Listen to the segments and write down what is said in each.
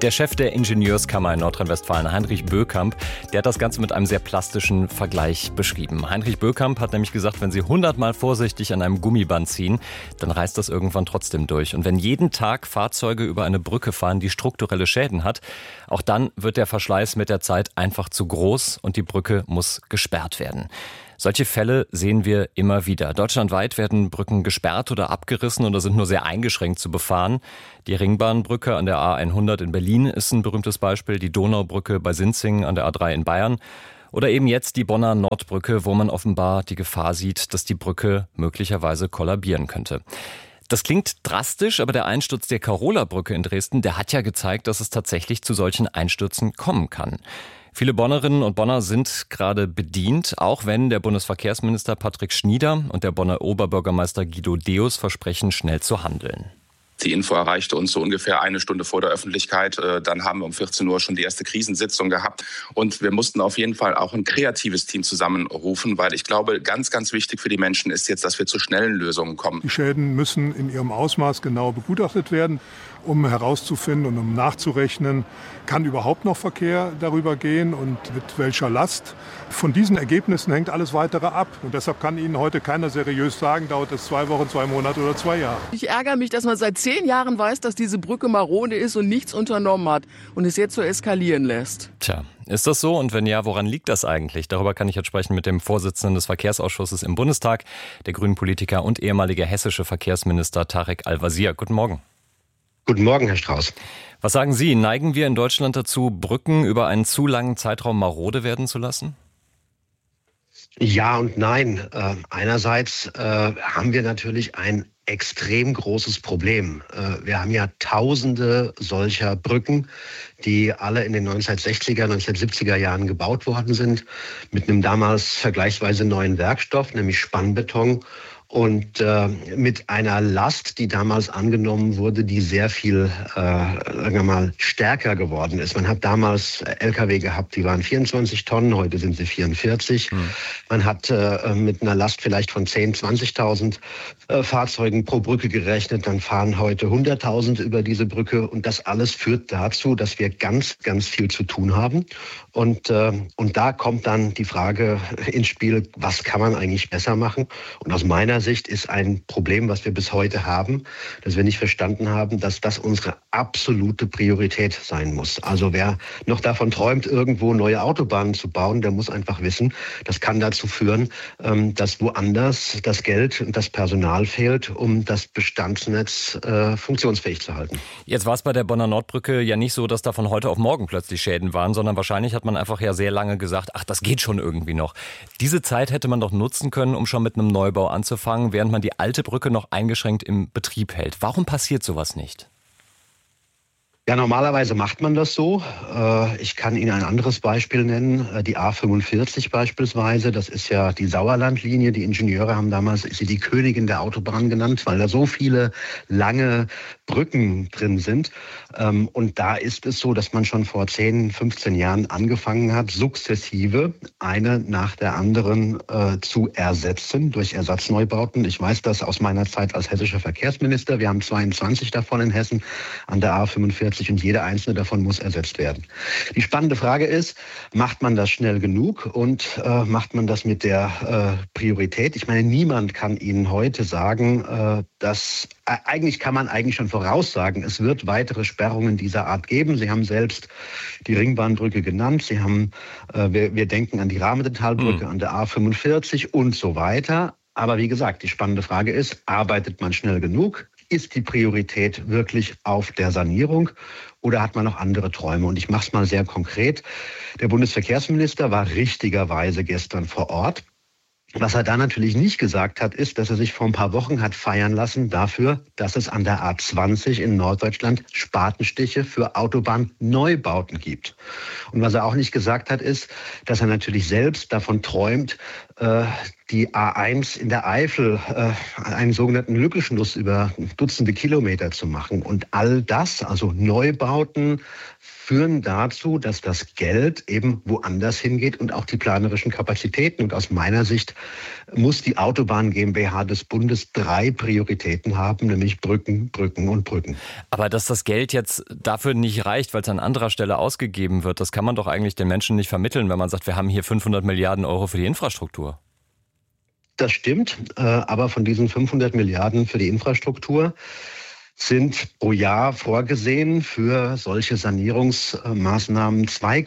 Der Chef der Ingenieurskammer in Nordrhein-Westfalen, Heinrich Bökamp, der hat das Ganze mit einem sehr plastischen Vergleich beschrieben. Heinrich Bökamp hat nämlich gesagt, wenn Sie 100-mal vorsichtig an einem Gummiband ziehen, dann reißt das irgendwann trotzdem durch. Und wenn jeden Tag Fahrzeuge über eine Brücke fahren, die strukturelle Schäden hat, auch dann wird der Verschleiß mit der Zeit einfach zu groß und die Brücke muss gesperrt werden. Solche Fälle sehen wir immer wieder. Deutschlandweit werden Brücken gesperrt oder abgerissen oder sind nur sehr eingeschränkt zu befahren. Die Ringbahnbrücke an der A100 in Berlin ist ein berühmtes Beispiel, die Donaubrücke bei Sinzing an der A3 in Bayern oder eben jetzt die Bonner Nordbrücke, wo man offenbar die Gefahr sieht, dass die Brücke möglicherweise kollabieren könnte. Das klingt drastisch, aber der Einsturz der Karola-Brücke in Dresden, der hat ja gezeigt, dass es tatsächlich zu solchen Einstürzen kommen kann. Viele Bonnerinnen und Bonner sind gerade bedient, auch wenn der Bundesverkehrsminister Patrick Schnieder und der Bonner Oberbürgermeister Guido Deus versprechen, schnell zu handeln. Die Info erreichte uns so ungefähr eine Stunde vor der Öffentlichkeit. Dann haben wir um 14 Uhr schon die erste Krisensitzung gehabt. Und wir mussten auf jeden Fall auch ein kreatives Team zusammenrufen, weil ich glaube, ganz, ganz wichtig für die Menschen ist jetzt, dass wir zu schnellen Lösungen kommen. Die Schäden müssen in ihrem Ausmaß genau begutachtet werden, um herauszufinden und um nachzurechnen, kann überhaupt noch Verkehr darüber gehen und mit welcher Last. Von diesen Ergebnissen hängt alles Weitere ab. Und deshalb kann Ihnen heute keiner seriös sagen, dauert es 2 Wochen, 2 Monate oder 2 Jahre. Ich ärgere mich, dass man seit 10 Jahren weiß, dass diese Brücke marode ist und nichts unternommen hat und es jetzt so eskalieren lässt. Tja, ist das so? Und wenn ja, woran liegt das eigentlich? Darüber kann ich jetzt sprechen mit dem Vorsitzenden des Verkehrsausschusses im Bundestag, der Grünen-Politiker und ehemalige hessische Verkehrsminister Tarek Al-Wazir. Guten Morgen. Guten Morgen, Herr Strauß. Was sagen Sie? Neigen wir in Deutschland dazu, Brücken über einen zu langen Zeitraum marode werden zu lassen? Ja und nein. Einerseits haben wir natürlich ein extrem großes Problem. Wir haben ja tausende solcher Brücken, die alle in den 1960er, 1970er Jahren gebaut worden sind, mit einem damals vergleichsweise neuen Werkstoff, nämlich Spannbeton. Und mit einer Last, die damals angenommen wurde, die sehr viel, sagen wir mal, stärker geworden ist. Man hat damals Lkw gehabt, die waren 24 Tonnen, heute sind sie 44. Man hat mit einer Last vielleicht von 10.000, 20.000 Fahrzeugen pro Brücke gerechnet. Dann fahren heute 100.000 über diese Brücke. Und das alles führt dazu, dass wir ganz, ganz viel zu tun haben. Und da kommt dann die Frage ins Spiel, was kann man eigentlich besser machen? Und aus meiner Sicht ist ein Problem, was wir bis heute haben, dass wir nicht verstanden haben, dass das unsere absolute Priorität sein muss. Also wer noch davon träumt, irgendwo neue Autobahnen zu bauen, der muss einfach wissen, das kann dazu führen, dass woanders das Geld und das Personal fehlt, um das Bestandsnetz funktionsfähig zu halten. Jetzt war es bei der Bonner Nordbrücke ja nicht so, dass da von heute auf morgen plötzlich Schäden waren, sondern wahrscheinlich hat man einfach ja sehr lange gesagt, ach, das geht schon irgendwie noch. Diese Zeit hätte man doch nutzen können, um schon mit einem Neubau anzufangen, während man die alte Brücke noch eingeschränkt im Betrieb hält. Warum passiert sowas nicht? Ja, normalerweise macht man das so. Ich kann Ihnen ein anderes Beispiel nennen, die A45 beispielsweise. Das ist ja die Sauerlandlinie. Die Ingenieure haben damals sie die Königin der Autobahn genannt, weil da so viele lange Brücken drin sind. Und da ist es so, dass man schon vor 10, 15 Jahren angefangen hat, sukzessive eine nach der anderen zu ersetzen durch Ersatzneubauten. Ich weiß das aus meiner Zeit als hessischer Verkehrsminister. Wir haben 22 davon in Hessen an der A45. Und jede einzelne davon muss ersetzt werden. Die spannende Frage ist, macht man das schnell genug und macht man das mit der Priorität? Ich meine, niemand kann Ihnen heute sagen, dass eigentlich kann man eigentlich schon voraussagen, es wird weitere Sperrungen dieser Art geben. Sie haben selbst die Ringbahnbrücke genannt. Sie haben, wir denken an die Rahmentalbrücke, an der A45 und so weiter. Aber wie gesagt, die spannende Frage ist, arbeitet man schnell genug? Ist die Priorität wirklich auf der Sanierung oder hat man noch andere Träume? Und ich mache es mal sehr konkret. Der Bundesverkehrsminister war richtigerweise gestern vor Ort. Was er da natürlich nicht gesagt hat, ist, dass er sich vor ein paar Wochen hat feiern lassen dafür, dass es an der A20 in Norddeutschland Spatenstiche für Autobahnneubauten gibt. Und was er auch nicht gesagt hat, ist, dass er natürlich selbst davon träumt, die A1 in der Eifel einen sogenannten Lückenschluss über Dutzende Kilometer zu machen. Und all das, also Neubauten, führen dazu, dass das Geld eben woanders hingeht und auch die planerischen Kapazitäten. Und aus meiner Sicht muss die Autobahn GmbH des Bundes 3 Prioritäten haben, nämlich Brücken, Brücken und Brücken. Aber dass das Geld jetzt dafür nicht reicht, weil es an anderer Stelle ausgegeben wird, das kann man doch eigentlich den Menschen nicht vermitteln, wenn man sagt, wir haben hier 500 Milliarden Euro für die Infrastruktur. Das stimmt, aber von diesen 500 Milliarden für die Infrastruktur sind pro Jahr vorgesehen für solche Sanierungsmaßnahmen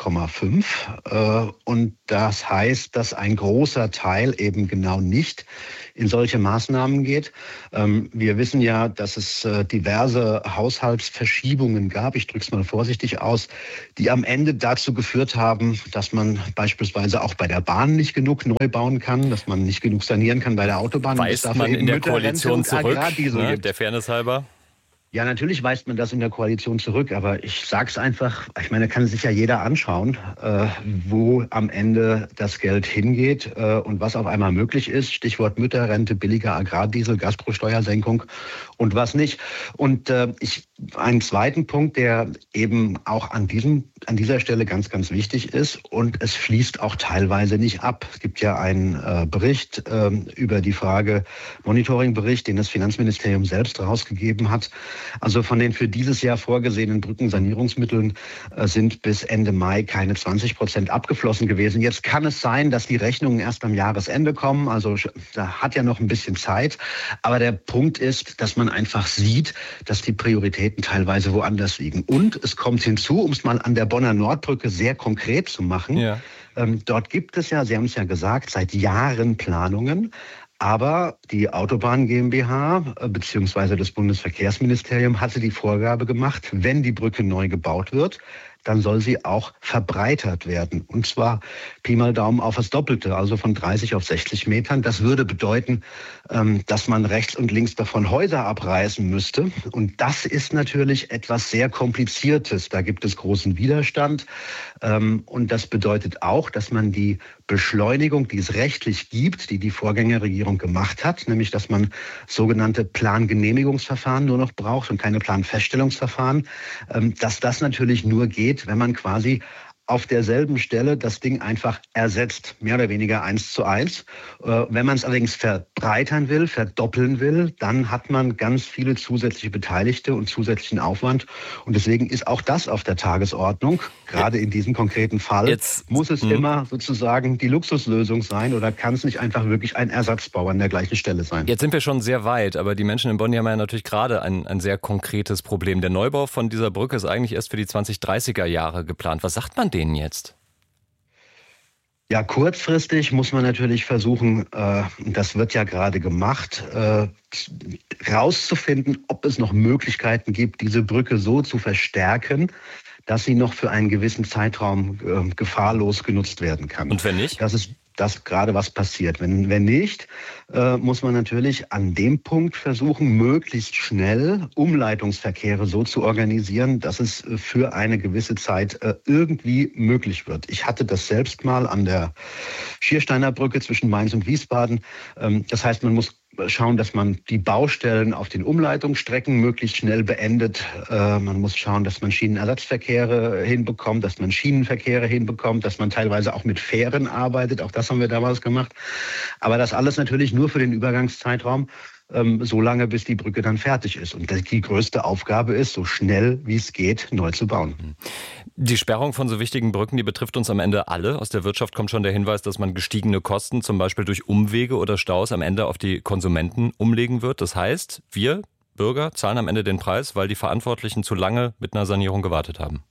2,5. Und das heißt, dass ein großer Teil eben genau nicht in solche Maßnahmen geht. Wir wissen ja, dass es diverse Haushaltsverschiebungen gab, ich drücke es mal vorsichtig aus, die am Ende dazu geführt haben, dass man beispielsweise auch bei der Bahn nicht genug neu bauen kann, dass man nicht genug sanieren kann bei der Autobahn. Weist man in der Koalition zurück, ne, der Fairness halber? Ja, natürlich weist man das in der Koalition zurück, aber ich sage es einfach, ich meine, kann sich ja jeder anschauen, wo am Ende das Geld hingeht und was auf einmal möglich ist. Stichwort Mütterrente, billiger Agrardiesel, Gas pro Steuersenkung und was nicht. Und einen zweiten Punkt, der eben auch an dieser Stelle ganz, ganz wichtig ist, und es fließt auch teilweise nicht ab. Es gibt ja einen Bericht über die Frage, Monitoringbericht, den das Finanzministerium selbst rausgegeben hat. Also von den für dieses Jahr vorgesehenen Brückensanierungsmitteln sind bis Ende Mai keine 20% abgeflossen gewesen. Jetzt kann es sein, dass die Rechnungen erst am Jahresende kommen. Also da hat ja noch ein bisschen Zeit. Aber der Punkt ist, dass man einfach sieht, dass die Prioritäten teilweise woanders liegen. Und es kommt hinzu, um es mal an der Bonner Nordbrücke sehr konkret zu machen. Ja. Dort gibt es ja, Sie haben es ja gesagt, seit Jahren Planungen. Aber die Autobahn GmbH bzw. das Bundesverkehrsministerium hatte die Vorgabe gemacht, wenn die Brücke neu gebaut wird, dann soll sie auch verbreitert werden. Und zwar Pi mal Daumen auf das Doppelte, also von 30 auf 60 Metern. Das würde bedeuten, dass man rechts und links davon Häuser abreißen müsste. Und das ist natürlich etwas sehr Kompliziertes. Da gibt es großen Widerstand. Und das bedeutet auch, dass man die Beschleunigung, die es rechtlich gibt, die Vorgängerregierung gemacht hat, nämlich dass man sogenannte Plangenehmigungsverfahren nur noch braucht und keine Planfeststellungsverfahren, dass das natürlich nur geht, wenn man quasi auf derselben Stelle das Ding einfach ersetzt, mehr oder weniger 1:1. Wenn man es allerdings verbreitern will, verdoppeln will, dann hat man ganz viele zusätzliche Beteiligte und zusätzlichen Aufwand. Und deswegen ist auch das auf der Tagesordnung. Gerade in diesem konkreten Fall muss es immer sozusagen die Luxuslösung sein oder kann es nicht einfach wirklich ein Ersatzbau an der gleichen Stelle sein. Jetzt sind wir schon sehr weit, aber die Menschen in Bonn haben ja natürlich gerade ein sehr konkretes Problem. Der Neubau von dieser Brücke ist eigentlich erst für die 2030er Jahre geplant. Was sagt man denen jetzt? Ja, kurzfristig muss man natürlich versuchen, das wird ja gerade gemacht, rauszufinden, ob es noch Möglichkeiten gibt, diese Brücke so zu verstärken, dass sie noch für einen gewissen Zeitraum gefahrlos genutzt werden kann. Und wenn nicht? Das ist das gerade, was passiert. Wenn nicht, muss man natürlich an dem Punkt versuchen, möglichst schnell Umleitungsverkehre so zu organisieren, dass es für eine gewisse Zeit irgendwie möglich wird. Ich hatte das selbst mal an der Schiersteiner Brücke zwischen Mainz und Wiesbaden. Das heißt, man muss schauen, dass man die Baustellen auf den Umleitungsstrecken möglichst schnell beendet. Man muss schauen, dass man Schienenersatzverkehre hinbekommt, dass man Schienenverkehre hinbekommt, dass man teilweise auch mit Fähren arbeitet. Auch das haben wir damals gemacht. Aber das alles natürlich nur für den Übergangszeitraum, so lange, bis die Brücke dann fertig ist. Und die größte Aufgabe ist, so schnell wie es geht, neu zu bauen. Die Sperrung von so wichtigen Brücken, die betrifft uns am Ende alle. Aus der Wirtschaft kommt schon der Hinweis, dass man gestiegene Kosten, zum Beispiel durch Umwege oder Staus, am Ende auf die Konsumenten umlegen wird. Das heißt, wir Bürger zahlen am Ende den Preis, weil die Verantwortlichen zu lange mit einer Sanierung gewartet haben.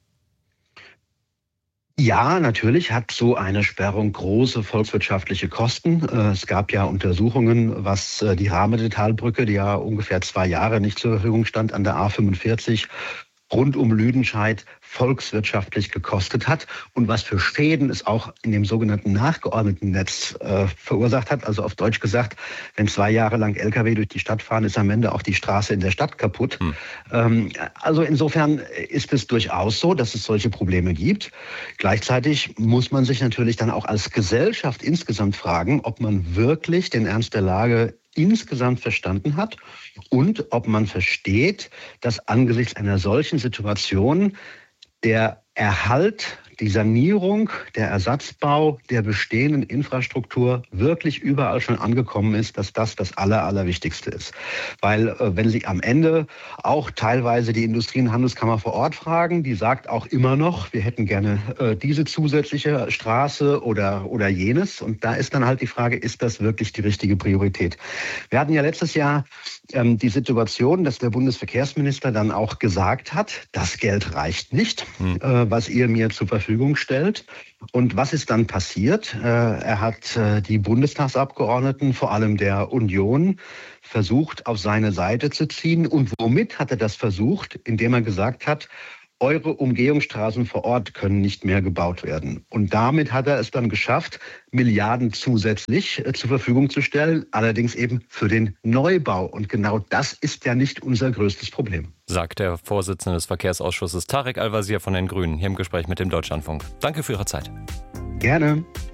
Ja, natürlich hat so eine Sperrung große volkswirtschaftliche Kosten. Es gab ja Untersuchungen, was die Rahmede-Talbrücke, die ja ungefähr 2 Jahre nicht zur Verfügung stand, an der A45, rund um Lüdenscheid volkswirtschaftlich gekostet hat und was für Schäden es auch in dem sogenannten nachgeordneten Netz verursacht hat. Also auf Deutsch gesagt, wenn 2 Jahre lang Lkw durch die Stadt fahren, ist am Ende auch die Straße in der Stadt kaputt. Also insofern ist es durchaus so, dass es solche Probleme gibt. Gleichzeitig muss man sich natürlich dann auch als Gesellschaft insgesamt fragen, ob man wirklich den Ernst der Lage insgesamt verstanden hat und ob man versteht, dass angesichts einer solchen Situation der Erhalt, die Sanierung, der Ersatzbau der bestehenden Infrastruktur wirklich überall schon angekommen ist, dass das Allerwichtigste ist. Weil wenn Sie am Ende auch teilweise die Industrie- und Handelskammer vor Ort fragen, die sagt auch immer noch, wir hätten gerne diese zusätzliche Straße oder jenes. Und da ist dann halt die Frage, ist das wirklich die richtige Priorität? Wir hatten ja letztes Jahr die Situation, dass der Bundesverkehrsminister dann auch gesagt hat, das Geld reicht nicht, was ihr mir zur Verfügung stellt. Und was ist dann passiert? Er hat die Bundestagsabgeordneten, vor allem der Union, versucht, auf seine Seite zu ziehen. Und womit hat er das versucht? Indem er gesagt hat, eure Umgehungsstraßen vor Ort können nicht mehr gebaut werden. Und damit hat er es dann geschafft, Milliarden zusätzlich zur Verfügung zu stellen, allerdings eben für den Neubau. Und genau das ist ja nicht unser größtes Problem. Sagt der Vorsitzende des Verkehrsausschusses Tarek Al-Wazir von den Grünen hier im Gespräch mit dem Deutschlandfunk. Danke für Ihre Zeit. Gerne.